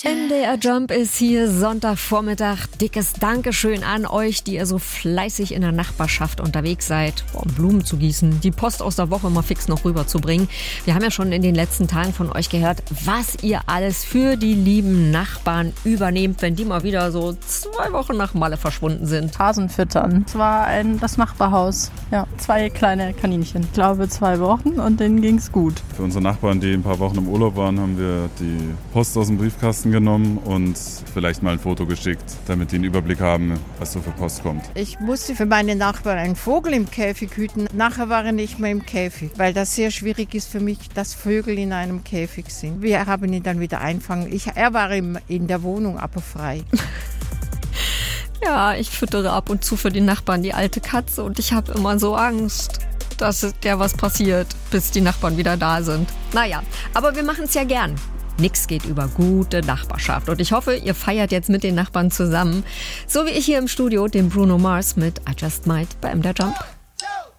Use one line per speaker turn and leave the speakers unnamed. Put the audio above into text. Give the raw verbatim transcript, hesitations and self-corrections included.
N D R Jump ist hier, Sonntagvormittag. Dickes Dankeschön an euch, die ihr so fleißig in der Nachbarschaft unterwegs seid, um Blumen zu gießen, die Post aus der Woche mal fix noch rüberzubringen. Wir haben ja schon in den letzten Tagen von euch gehört, was ihr alles für die lieben Nachbarn übernehmt, wenn die mal wieder so zwei Wochen nach Malle verschwunden sind.
Hasen füttern. Es war ein, das Nachbarhaus. Ja, zwei kleine Kaninchen. Ich glaube zwei Wochen und denen ging's gut.
Für unsere Nachbarn, die ein paar Wochen im Urlaub waren, haben wir die Post aus dem Briefkasten genommen und vielleicht mal ein Foto geschickt, damit die einen Überblick haben, was so für Post kommt.
Ich musste für meine Nachbarn einen Vogel im Käfig hüten. Nachher war er nicht mehr im Käfig, weil das sehr schwierig ist für mich, dass Vögel in einem Käfig sind. Wir haben ihn dann wieder einfangen. Ich, er war im, in der Wohnung aber frei.
Ja, ich füttere ab und zu für die Nachbarn die alte Katze und ich habe immer so Angst, dass der was passiert, bis die Nachbarn wieder da sind. Naja, aber wir machen es ja gern. Nix geht über gute Nachbarschaft. Und ich hoffe, ihr feiert jetzt mit den Nachbarn zusammen. So wie ich hier im Studio, den Bruno Mars mit I Just Might bei M D R Jump.